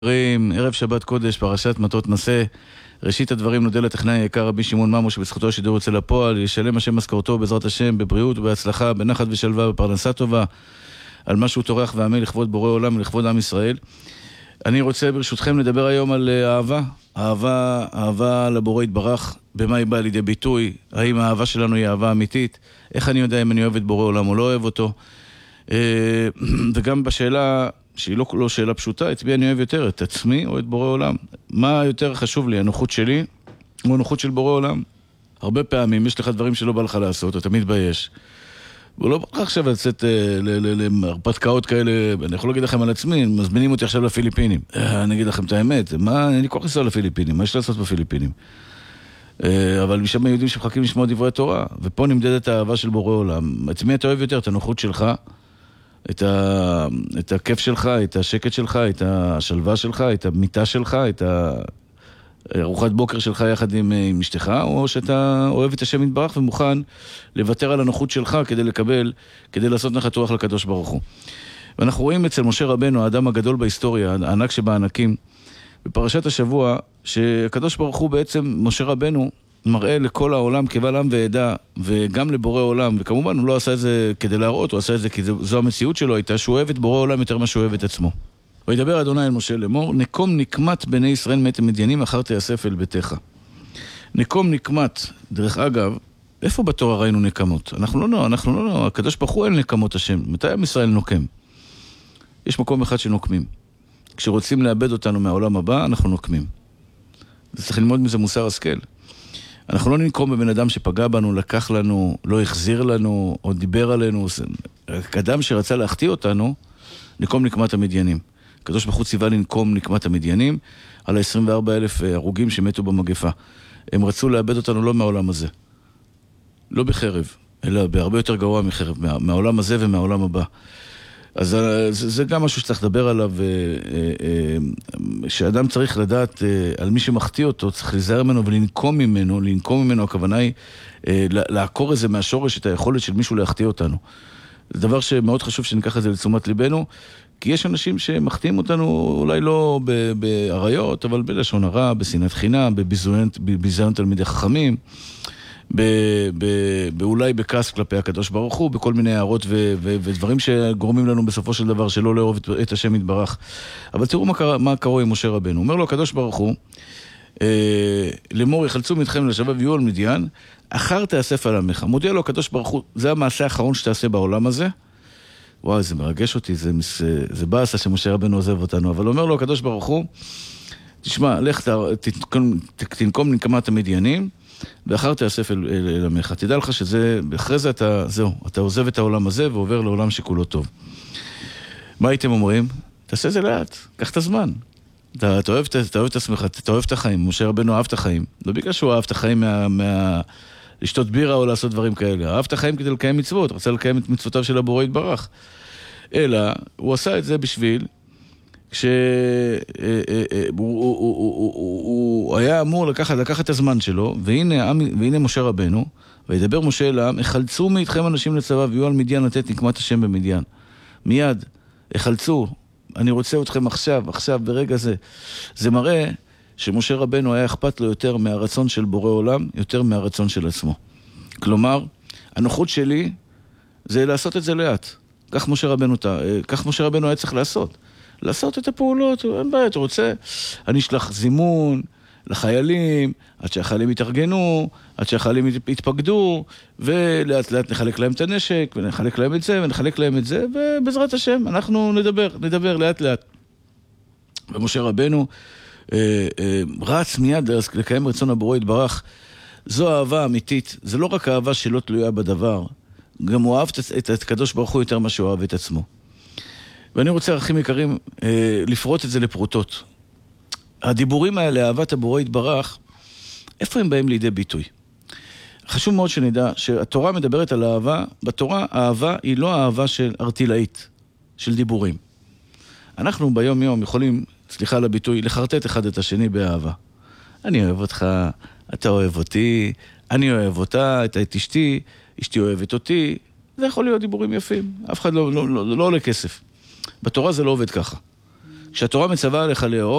ערב שבת קודש, פרשת מטות נשא. ראשית הדברים נודה לטכנאי היקר רבי שמעון ממו שבזכותו השידור יוצא לפועל, ישלם השם משכורתו בעזרת השם בבריאות ובהצלחה, בנחת ושלווה, בפרנסה טובה, על מה שהוא טורח ועמל לכבוד בורא עולם ולכבוד עם ישראל. אני רוצה ברשותכם לדבר היום על אהבה לבורא יתברך. במה היא באה לידי ביטוי? האם האהבה שלנו היא אהבה אמיתית? איך אני יודע אם אני אוהב את בורא עולם או לא אוהב אותו? וגם בשאלה שהיא לא שאלה פשוטה, את מי אני אוהב יותר, את עצמי או את בורא עולם? מה יותר חשוב לי, הנוחות שלי או הנוחות של בורא עולם? הרבה פעמים יש לך דברים שלא בא לך לעשות, אתה מתבייש. ולא בא לך עכשיו לצאת להרפתקאות כאלה. אני יכול להגיד לכם על עצמי, מזמינים אותי עכשיו לפיליפינים. אני אגיד לכם את האמת, אני כל כך לנסוע לפיליפינים, מה יש לעשות בפיליפינים? אבל משם היהודים שמחכים לשמוע דברי תורה, ופה נמדדת האהבה של בורא עולם. את מי אתה אוהב יותר, את הנוחות שלך, את הכיף שלך, את השקט שלך, את השלווה שלך, את המיטה שלך, את ארוחת בוקר שלך יחד עם אשתך, או שאתה אוהב את השם יתברך ומוכן לוותר על הנוחות שלך כדי לעשות נחת רוח לקדוש ברוך הוא. ואנחנו רואים אצל משה רבנו, האדם הגדול בהיסטוריה, הענק שבענקים, בפרשת השבוע, שהקדוש ברוך הוא בעצם, משה רבנו, מראה לכל העולם קבל עם ועדה, וגם לבורא עולם, וכמובן הוא לא עשה את זה כדי להראות, הוא עשה את זה כי זו המציאות שלו הייתה, שהוא אוהב את בורא עולם יותר מה שהוא אוהב את עצמו. וידבר אדוני אל משה לאמור, נקום נקמת בני ישראל מת המדיינים, אחר תאסף אל ביתך. נקום נקמת, דרך אגב, איפה בתורה ראינו נקמות? אנחנו לא, הקדוש ברוך הוא אין נקמות השם. מתי עם ישראל נוקם? יש מקום אחד שנוקמים. כשרוצים לאבד אותנו מהעולם הבא, אנחנו נוקמים. צריך ללמוד מזה מוסר השכל. אנחנו לא ננקום בבן אדם שפגע בנו, לקח לנו, לא החזיר לנו, או דיבר עלינו. אדם שרצה להחטיא אותנו, נקום נקמת המדיינים. הקדוש ברוך הוא ציווה לנקום נקמת המדיינים על 24,000 הרוגים שמתו במגפה. הם רצו לאבד אותנו לא מהעולם הזה. לא בחרב, אלא בהרבה יותר גרוע מחרב, מהעולם הזה ומהעולם הבא. אז זה גם משהו שצריך לדבר עליו, שאדם צריך לדעת על מי שמחטיא אותו, צריך להיזהר ממנו ולנקום ממנו, הכוונה היא לעקור איזה מהשורש את היכולת של מישהו להחטיא אותנו. זה דבר שמאוד חשוב שניקח את זה לתשומת ליבנו, כי יש אנשים שמחטיאים אותנו אולי לא בעריות, אבל בלשון הרע, בשנאת חינם, בביזיון תלמידי חכמים, אולי בכעס כלפי הקדוש ברוך הוא, בכל מיני הערות ודברים שגורמים לנו בסופו של דבר שלא לאהוב את השם יתברך. אבל תראו מה קורה עם משה רבנו. אומר לו הקדוש ברוך הוא, לאמור יחלצו מתכם לשבב ויהיו על מדיין, אחר תאסף על עמך. מודיע לו הקדוש ברוך הוא, זה המעשה האחרון שתעשה בעולם הזה. וואי, זה מרגש אותי, זה באסה שמשה רבנו עוזב אותנו. אבל אומר לו הקדוש ברוך הוא, תשמע, לך תנקום נקמת המדיינים, ואחר תאסף אל עמך. תדע לך שזה, אחרי זה אתה עוזב את העולם הזה ועובר לעולם שכולו טוב. מה הייתם אומרים? תעשה זה לאט, קח את הזמן. אתה אוהב את עצמך, אתה אוהב את החיים. משה רבנו אהב את החיים. לא בגלל שהוא אהב את החיים לשתות בירה או לעשות דברים כאלה. אהב את החיים כדי לקיים מצוות, רצה לקיים את מצוותיו של הבורא יתברך. אלא, הוא עשה את זה בשביל הוא היה אמור לקחת את הזמן שלו, והנה משה רבנו, וידבר משה אל העם, החלצו מאיתכם אנשים לצבא, ויהיו על מדיין לתת נקמת השם במדיין. מיד, החלצו, אני רוצה אתכם עכשיו, ברגע זה. זה מראה שמשה רבנו היה אכפת לו יותר מהרצון של בורא עולם, יותר מהרצון של עצמו. כלומר, הנוחות שלי זה לעשות את זה לאט. כך משה רבנו היה צריך לעשות את הפעולות, אין בעיה, אתה רוצה, אני אשלח זימון לחיילים, עד שהחיילים יתארגנו, עד שהחיילים יתפקדו, ולאט לאט נחלק להם את הנשק, ונחלק להם את זה, ובעזרת השם אנחנו נדבר לאט לאט. ומשה רבנו רץ מיד לקיים רצון הבורא יתברך. זו אהבה אמיתית, זה לא רק אהבה שלא תלויה בדבר, גם הוא אהב את הקדוש ברוך הוא יותר מה שהוא אהב את עצמו. ואני רוצה, אחים יקרים, לפרוט את זה לפרוטות. הדיבורים האלה, אהבת הבורא יתברך, איפה הם באים לידי ביטוי? חשוב מאוד שנדע שהתורה מדברת על אהבה, בתורה האהבה היא לא אהבה של ארטילאית, של דיבורים. אנחנו ביום יום יכולים, סליחה על הביטוי, לחרטט אחד את השני באהבה. אני אוהב אותך, אתה אוהב אותי, אני אוהב אותה, אתה את אשתי, אשתי אוהבת אותי. זה יכול להיות דיבורים יפים, אף אחד לא עולה כסף. בתורה זה לא עובד ככה. כשהתורה מצווה עליך לאהוב,